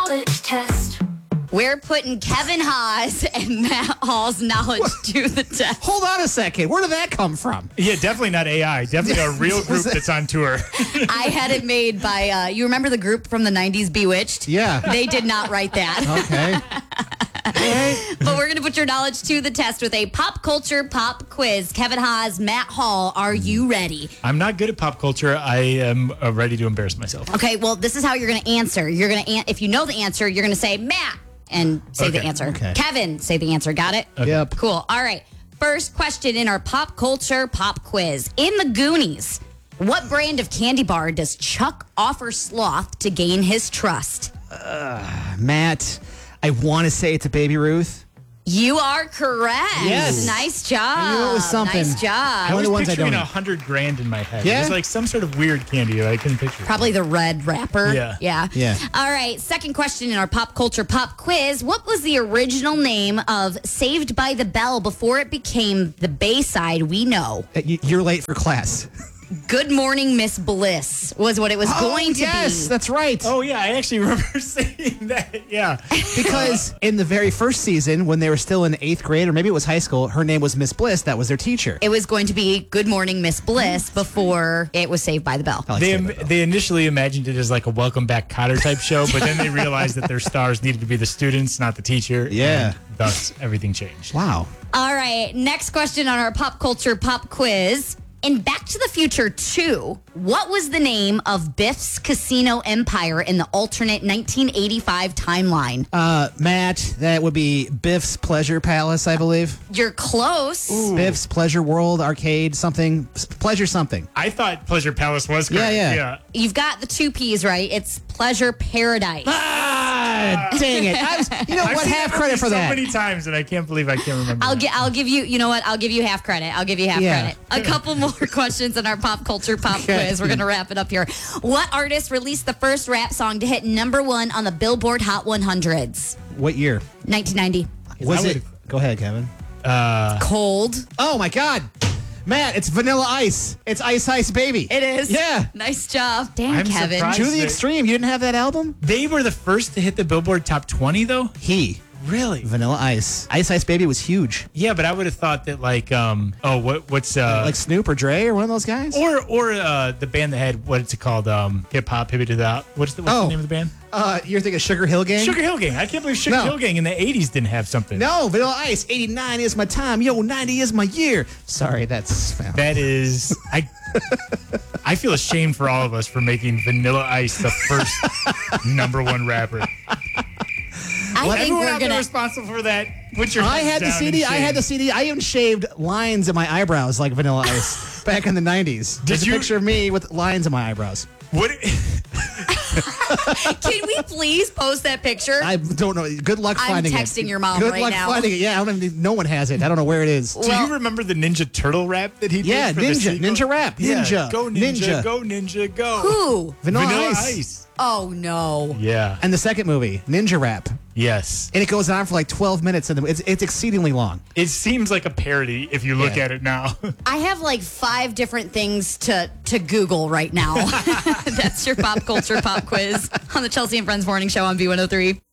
knowledge test. We're putting Kevin Haas and Matt Hall's knowledge to the test. Hold on a second. Where did that come from? Yeah, definitely not AI. Definitely a real group that's on tour. I had it made by, you remember the group from the 90s, Bewitched? Yeah. They did not write that. Okay. But we're going to put your knowledge to the test with a pop culture pop quiz. Kevin Haas, Matt Hall, are you ready? I'm not good at pop culture. I am ready to embarrass myself. Okay, well, this is how you're going to answer. You're going to, if you know the answer, you're going to say Matt and say the answer. Okay. Kevin, say the answer. Got it? Okay. Yep. Cool. All right. First question in our pop culture pop quiz. In the Goonies, what brand of candy bar does Chuck offer Sloth to gain his trust? Matt, I want to say it's a Baby Ruth. You are correct. Yes. Nice job. I knew it was something. Nice job. I One of was the ones I picturing don't know. $100,000 in my head. Yeah? It was like some sort of weird candy that I couldn't picture. Probably the red wrapper. Yeah. Yeah. All right. Second question in our pop culture pop quiz. What was the original name of Saved by the Bell before it became the Bayside we know? You're late for class. Good Morning Miss Bliss was what it was going to yes, be. that's right. Oh, yeah. I actually remember saying that. Yeah. Because in the very first season, when they were still in 8th grade, or maybe it was high school, her name was Miss Bliss. That was their teacher. It was going to be Good Morning Miss Bliss before it was Saved by the Bell. I like Saved by the Bell. They initially imagined it as like a Welcome Back Kotter type show, but then they realized that their stars needed to be the students, not the teacher. Yeah. And thus, everything changed. Wow. All right. Next question on our pop culture pop quiz. In Back to the Future 2, what was the name of Biff's casino empire in the alternate 1985 timeline? Matt, that would be Biff's Pleasure Palace, I believe. You're close. Biff's Pleasure World, Arcade, something. Pleasure something. I thought Pleasure Palace was correct. Yeah. You've got the two P's right. It's Pleasure Paradise. Ah, dang it. What? I've seen Half that credit movie for that. so many times, and I can't believe I can't remember. I'll give you, you know what? I'll give you half credit. I'll give you half Yeah. credit. A couple more questions in our pop culture pop quiz. We're going to wrap it up here. What artist released the first rap song to hit #1 on the Billboard Hot 100s? What year? 1990. Was I it? Go ahead, Kevin. Cold. Oh, my God. Matt, it's Vanilla Ice. It's Ice Ice Baby. It is. Yeah. Nice job. Damn, I'm Kevin. surprised. To the Extreme. You didn't have that album? They were the first to hit the Billboard Top 20, though? He. Really? Vanilla Ice. Ice Ice Baby was huge. Yeah, but I would have thought that, like, what's... Like Snoop or Dre or one of those guys? Or the band that had, what's it called? Hip-hop, Hippie to that. What's the name of the band? You're thinking Sugar Hill Gang? Sugar Hill Gang. I can't believe Sugar No. Hill Gang in the 80s didn't have something. No, Vanilla Ice. 89 is my time. Yo, 90 is my year. Sorry, that's... That is... I feel ashamed for all of us for making Vanilla Ice the first #1 rapper. I think Everyone we're out there going to... responsible for that, put your I heads had the down CD. in I had the shame. CD. I even shaved lines in my eyebrows like Vanilla Ice back in the 90s. There's you- a picture of me with lines in my eyebrows. What? Can we please post that picture? I don't know. Good luck I'm finding it. texting your mom Good right luck now. finding it. Yeah, no one has it. I don't know where it is. Do you remember the Ninja Turtle rap that he did? Yeah, for the Ninja. sequel? Ninja rap. Yeah. Ninja. Go Ninja. Ninja. Go Ninja. Go. Who? Vanilla Ice. Oh, no. Yeah. And the second movie, Ninja Rap. Yes. And it goes on for like 12 minutes, and it's exceedingly long. It seems like a parody if you look Yeah. at it now. I have like 5 different things to Google right now. That's your pop culture pop quiz on the Chelsea and Friends Morning Show on B103.